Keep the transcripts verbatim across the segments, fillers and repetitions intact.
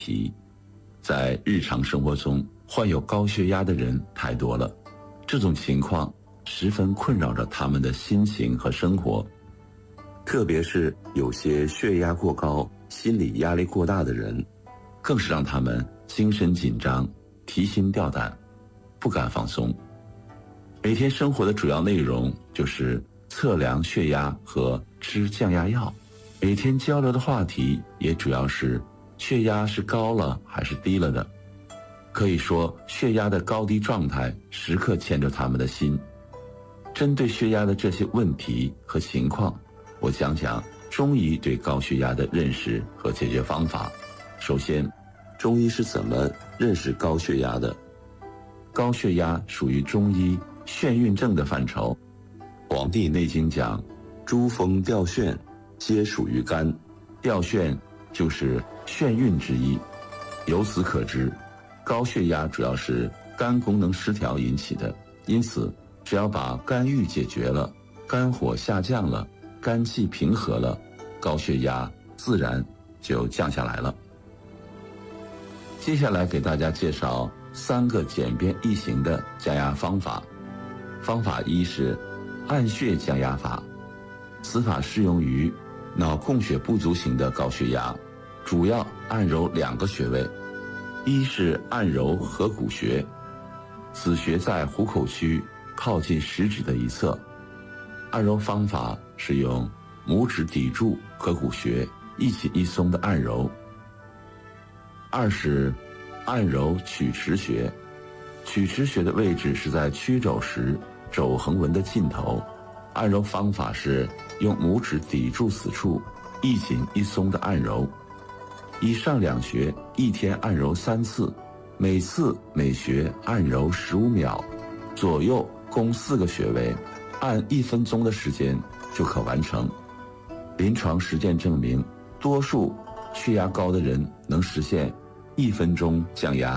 题。在日常生活中，患有高血压的人太多了，这种情况十分困扰着他们的心情和生活，特别是有些血压过高、心理压力过大的人，更是让他们精神紧张、提心吊胆，不敢放松。每天生活的主要内容就是测量血压和吃降压药，每天交流的话题也主要是血压是高了还是低了的。可以说，血压的高低状态时刻牵着他们的心。针对血压的这些问题和情况，我讲讲中医对高血压的认识和解决方法。首先，中医是怎么认识高血压的？高血压属于中医眩晕症的范畴。《黄帝内经》讲，诸风掉眩，皆属于肝。掉眩就是眩晕之一。由此可知，高血压主要是肝功能失调引起的，因此只要把肝郁解决了，肝火下降了，肝气平和了，高血压自然就降下来了。接下来给大家介绍三个简便易行的降压方法。方法一是按穴降压法，此法适用于脑供血不足型的高血压，主要按揉两个穴位。一是按揉合谷穴，此穴在虎口区靠近食指的一侧，按揉方法是用拇指抵住合谷穴，一紧一松的按揉。二是按揉曲池穴，曲池穴的位置是在曲肘时肘横纹的尽头，按揉方法是用拇指抵住此处，一紧一松的按揉。以上两穴一天按揉三次，每次每穴按揉十五秒，左右共四个穴位，按一分钟的时间就可完成。临床实践证明，多数血压高的人能实现一分钟降压。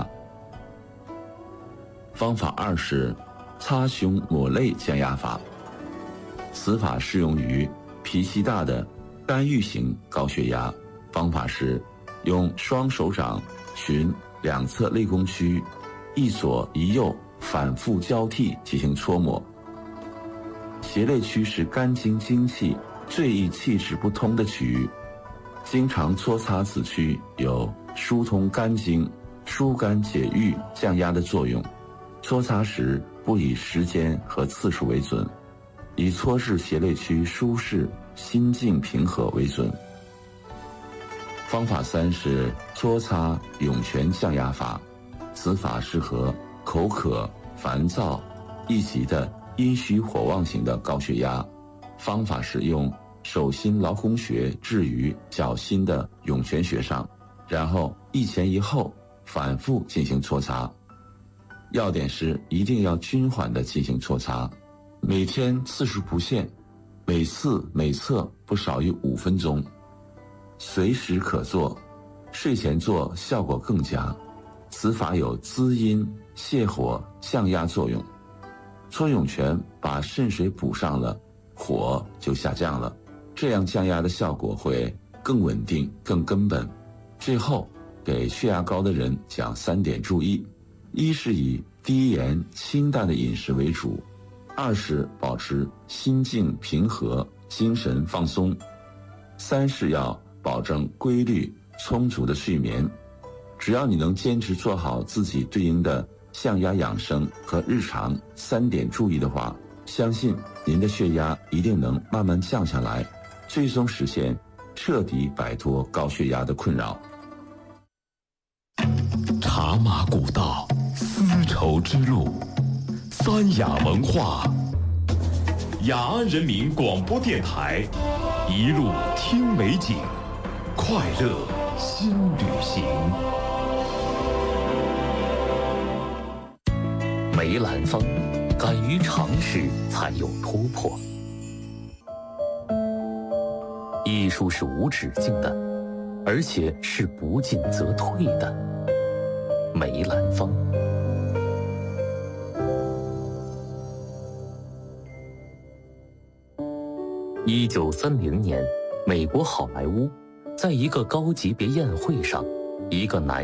方法二是擦胸抹泪降压法，此法适用于脾气大的肝郁型高血压。方法是用双手掌循两侧肋弓区，一左一右反复交替进行搓摩。胁肋区是肝经精气最易气滞不通的区域，经常搓擦此区有疏通肝经、疏肝解郁、降压的作用。搓擦时不以时间和次数为准，以搓至胁肋区舒适、心境平和为准。方法三是搓擦涌泉降压法，此法适合口渴、烦躁、易急的阴虚火旺型的高血压。方法是用手心劳宫穴置于脚心的涌泉穴上，然后一前一后反复进行搓擦。要点是一定要均缓地进行搓擦，每天次数不限，每次每侧不少于五分钟，随时可做，睡前做效果更佳。此法有滋阴、泻火、降压作用。搓涌泉把肾水补上了，火就下降了，这样降压的效果会更稳定、更根本。最后，给血压高的人讲三点注意：一是以低盐清淡的饮食为主；二是保持心境平和、精神放松；三是要保证规律充足的睡眠。只要你能坚持做好自己对应的降压养生和日常三点注意的话，相信您的血压一定能慢慢降下来，最终实现彻底摆脱高血压的困扰。 茶马古道，丝绸之路，三雅文化，雅安人民广播电台，一路听美景，快乐新旅行。梅兰芳，敢于尝试才有突破。艺术是无止境的，而且是不进则退的。梅兰芳。一九三零年，美国好莱坞在一个高级别宴会上一个男